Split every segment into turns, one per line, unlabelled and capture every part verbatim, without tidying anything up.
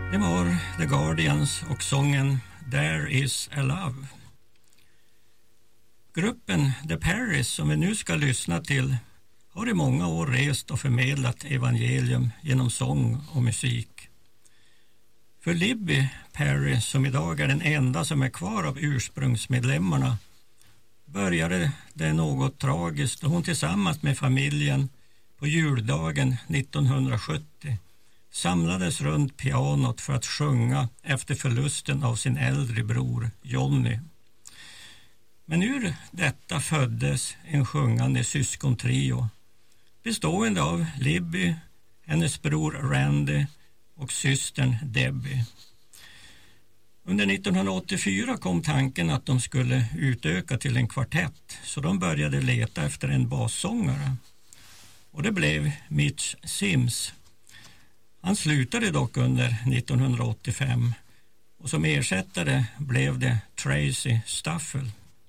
Det var The Guardians och sången There is a Love. Gruppen The Perrys som vi nu ska lyssna till har i många år rest och förmedlat evangelium genom sång och musik. För Libby Perry, som idag är den enda som är kvar av ursprungsmedlemmarna, började det något tragiskt då hon tillsammans med familjen på juldagen nittonhundrasjuttio samlades runt pianot för att sjunga efter förlusten av sin äldre bror Johnny. Men ur detta föddes en sjungande syskontrio bestående av Libby, hennes bror Randy och systern Debbie. Under nittonhundraåttiofyra kom tanken att de skulle utöka till en kvartett, så de började leta efter en bassångare. Och det blev Mitch Sims. Han slutade dock under nittonhundraåttiofem och som ersättare blev det Tracy Staffel.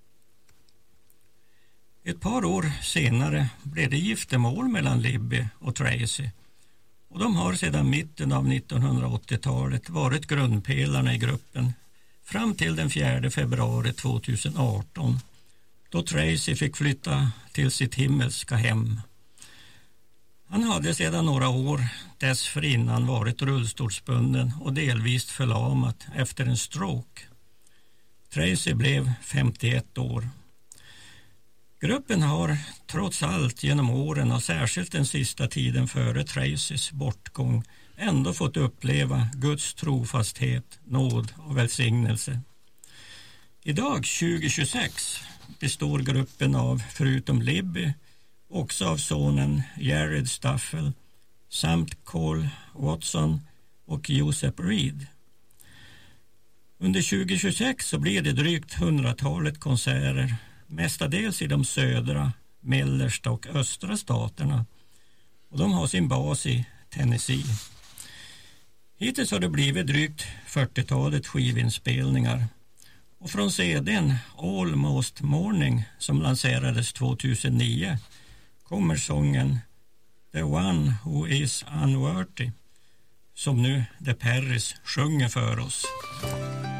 Ett par år senare blev det giftermål mellan Libby och Tracy och de har sedan mitten av nittonhundraåttiotalet varit grundpelarna i gruppen fram till den fjärde februari tjugoarton då Tracy fick flytta till sitt himmelska hem. Han hade sedan några år dessförinnan varit rullstolsbunden och delvis förlamat efter en stroke. Tracy blev femtioett år. Gruppen har trots allt genom åren och särskilt den sista tiden före Tracys bortgång ändå fått uppleva Guds trofasthet, nåd och välsignelse. Idag tjugohundratjugosex består gruppen av, förutom Libby, också av sonen Jared Staffel samt Cole Watson och Joseph Reed. Under tjugohundratjugosex så blir det drygt hundratalet konserter, mestadels i de södra, mellersta och östra staterna, och de har sin bas i Tennessee. Hittills har det blivit drygt fyrtiotalet skivinspelningar och från C D:n Almost Morning som lanserades tjugohundranio kommer sången The One Who Is Unworthy som nu The Perrys sjunger för oss.